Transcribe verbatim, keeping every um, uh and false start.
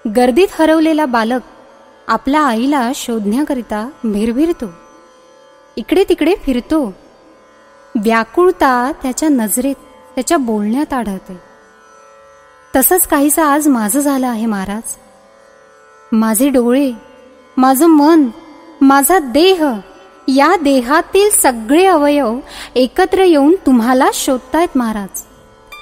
गर्दीत हरवलेला बालक आपल्या आईला शोधण्याकरिता भिरभिरतो, इकडे तिकडे फिरतो. व्याकुळता त्याच्या नजरेत, त्याच्या बोलण्यात आढळते. तसंच काहीसं आज माझं झालं आहे महाराज. माझे डोळे, माझं मन, माझा देह, या देहातील सगळे अवयव एकत्र येऊन तुम्हाला शोधतायत महाराज.